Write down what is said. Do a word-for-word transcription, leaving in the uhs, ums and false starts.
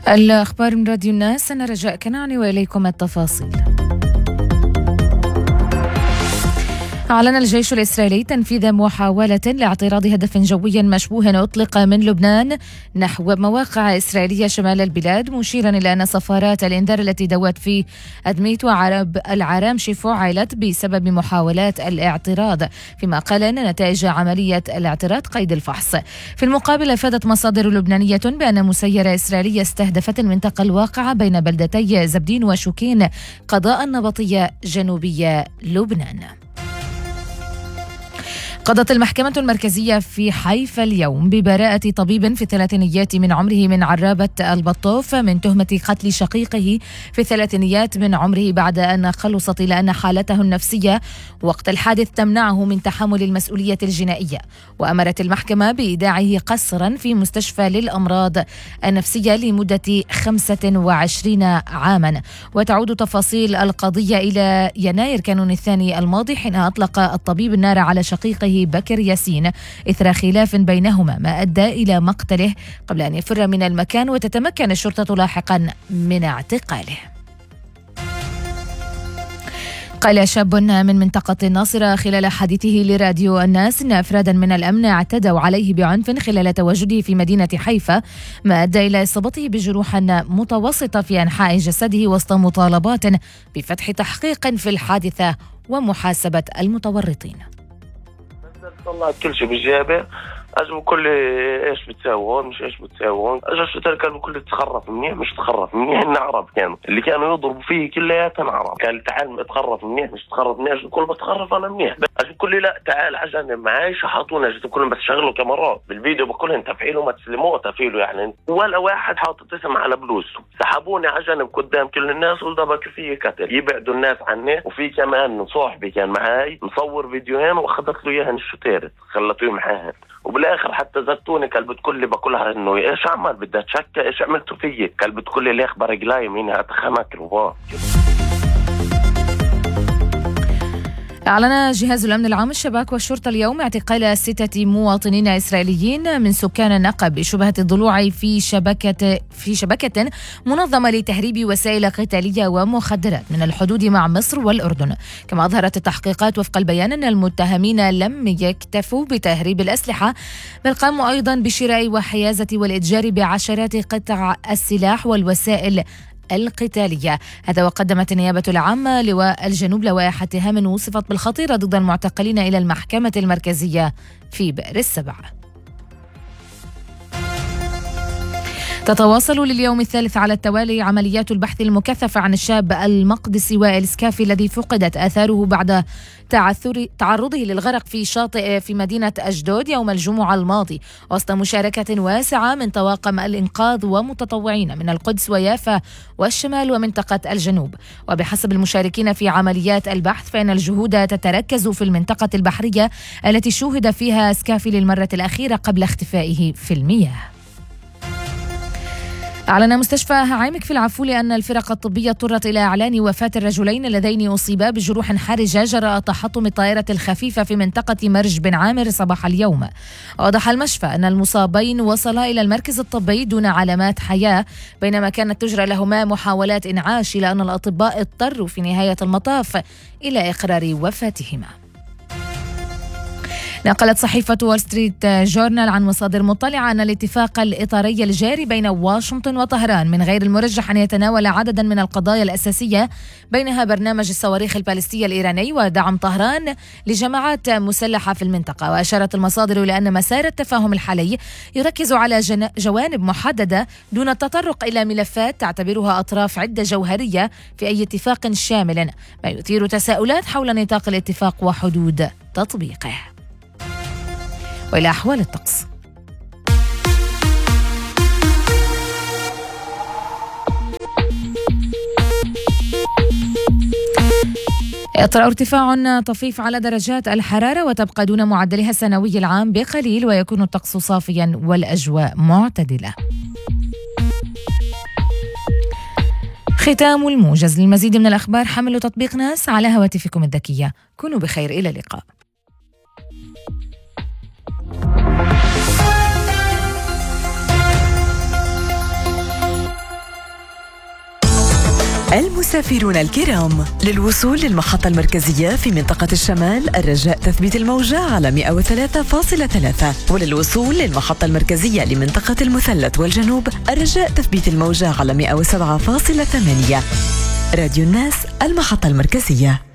الأخبار من راديو الناس، أنا رجاء كنعاني وإليكم التفاصيل. أعلن الجيش الإسرائيلي تنفيذ محاولة لاعتراض هدف جوي مشبوه أطلق من لبنان نحو مواقع إسرائيلية شمال البلاد، مشيرا إلى أن صفارات الإنذار التي دوت في أدميت وعرب العرامش فعلت بسبب محاولات الاعتراض، فيما قال أن نتائج عملية الاعتراض قيد الفحص. في المقابل أفادت مصادر لبنانية بأن مسيرة إسرائيلية استهدفت المنطقة الواقعة بين بلدتي زبدين وشوكين قضاء النبطية جنوبية لبنان. قضت المحكمة المركزية في حيفا اليوم ببراءة طبيب في الثلاثينيات من عمره من عرابة البطوف من تهمة قتل شقيقه في الثلاثينيات من عمره، بعد أن خلصت إلى أن حالته النفسية وقت الحادث تمنعه من تحمل المسؤولية الجنائية. وأمرت المحكمة بإيداعه قسرا في مستشفى للأمراض النفسية لمدة خمسة وعشرين عاما. وتعود تفاصيل القضية إلى يناير كانون الثاني الماضي، حين أطلق الطبيب النار على شقيقه بكر ياسين إثر خلاف بينهما ما أدى إلى مقتله قبل أن يفر من المكان وتتمكن الشرطة لاحقا من اعتقاله. قال شاب من منطقة الناصرة خلال حديثه لراديو الناس إن أفرادا من الأمن اعتدوا عليه بعنف خلال تواجده في مدينة حيفا، ما أدى إلى إصابته بجروح متوسطة في أنحاء جسده وسط مطالبات بفتح تحقيق في الحادثة ومحاسبة المتورطين. طلعت كل شيء بالجابه، اجوا كل ايش بتساوون مش ايش بتساوون، اجوا الشتر كانوا كل تخرف منيح مش تخرف منيح، إن عرب كانوا اللي كانوا يضربوا فيه كلياتهم عرب، كان تعال تخرف منيح مش تخرف منيح، كل بتخرف انا منيح، اجوا كل لا تعال عجن معي شحطونا جيتوا كلهم بس شغلوا كاميرات بالفيديو بكلهم تفعيلوا ما تسلموه تفعيلوا، يعني ولا واحد حاطط اسم على بلوزته، سحبوني عجن قدام كل الناس وضربوا فيه كتل يبعدوا الناس عني. وفي كمان صاحبي كان معاي مصور فيديوهين واخذت له اياها الشتيرة خلته معاها، وبالاخر حتى زرتوني كلبت كل بقولها انه ايش عمل بدها تشكى ايش عملتوا فيي، كلبت كل اللي اخبار رجلاي مين هتخمك رباط. أعلن جهاز الأمن العام الشباك والشرطة اليوم اعتقال ستة مواطنين إسرائيليين من سكان النقب بشبهة الضلوع في شبكة في شبكة منظمة لتهريب وسائل قتالية ومخدرات من الحدود مع مصر والأردن. كما أظهرت التحقيقات وفق البيان أن المتهمين لم يكتفوا بتهريب الأسلحة، بل قاموا أيضا بشراء وحيازة والإتجار بعشرات قطع السلاح والوسائل القتالية. هذا وقدمت النيابة العامة لواء الجنوب لوائح اتهام وصفت بالخطيرة ضد المعتقلين إلى المحكمة المركزية في بئر السبع. تتواصل لليوم الثالث على التوالي عمليات البحث المكثفة عن الشاب المقدسي وائل سكافي الذي فقدت آثاره بعد تعثر تعرضه للغرق في شاطئ في مدينة أشدود يوم الجمعة الماضي، وسط مشاركة واسعة من طواقم الإنقاذ ومتطوعين من القدس ويافا والشمال ومنطقة الجنوب. وبحسب المشاركين في عمليات البحث فإن الجهود تتركز في المنطقة البحرية التي شوهد فيها سكافي للمرة الأخيرة قبل اختفائه في المياه. أعلن مستشفى هعيمك في العفولة أن الفرق الطبية اضطرت إلى إعلان وفاة الرجلين اللذين أصيبا بجروح حرجة جراء تحطم الطائرة الخفيفة في منطقة مرج بن عامر صباح اليوم. أوضح المشفى أن المصابين وصلا إلى المركز الطبي دون علامات حياة، بينما كانت تجرى لهما محاولات إنعاش، إلى أن الأطباء اضطروا في نهاية المطاف إلى إقرار وفاتهما. نقلت صحيفة وول ستريت جورنال عن مصادر مطلعة أن الاتفاق الإطاري الجاري بين واشنطن وطهران من غير المرجح أن يتناول عددا من القضايا الأساسية، بينها برنامج الصواريخ البالستية الإيراني ودعم طهران لجماعات مسلحة في المنطقة. وأشارت المصادر إلى أن مسار التفاهم الحالي يركز على جوانب محددة دون التطرق إلى ملفات تعتبرها أطراف عدة جوهرية في أي اتفاق شامل، ما يثير تساؤلات حول نطاق الاتفاق وحدود تطبيقه. وإلى أحوال الطقس. يطرأ ارتفاع طفيف على درجات الحرارة وتبقى دون معدلها السنوي العام بقليل، ويكون الطقس صافيا والأجواء معتدلة. ختام الموجز. للمزيد من الأخبار حملوا تطبيق ناس على هواتفكم الذكية. كونوا بخير، إلى اللقاء. المسافرون الكرام، للوصول للمحطة المركزية في منطقة الشمال الرجاء تثبيت الموجة على مئة وثلاثة فاصلة ثلاثة، وللوصول للمحطة المركزية لمنطقة المثلث والجنوب الرجاء تثبيت الموجة على مئة وسبعة فاصلة ثمانية. راديو الناس، المحطة المركزية.